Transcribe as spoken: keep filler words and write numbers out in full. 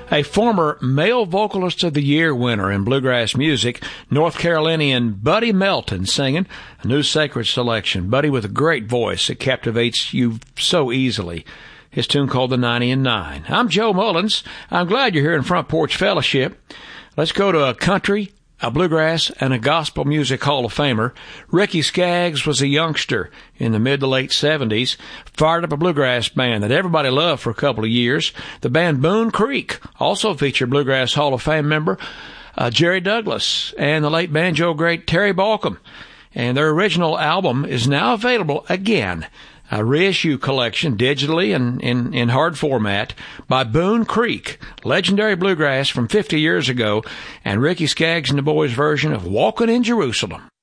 A former Male Vocalist of the Year winner in bluegrass music, North Carolinian Buddy Melton singing a new sacred selection. Buddy with a great voice that captivates you so easily. His tune called The ninety and nine. I'm Joe Mullins. I'm glad you're here in Front Porch Fellowship. Let's go to a country, a bluegrass, and a gospel music Hall of Famer. Ricky Skaggs was a youngster in the mid to late seventies, fired up a bluegrass band that everybody loved for a couple of years. The band Boone Creek also featured Bluegrass Hall of Fame member uh, Jerry Douglas and the late banjo great Terry Balcom. And their original album is now available again, a reissue collection digitally and in, in hard format by Boone Creek, legendary bluegrass from fifty years ago, and Ricky Skaggs and the Boys' version of Walkin' in Jerusalem.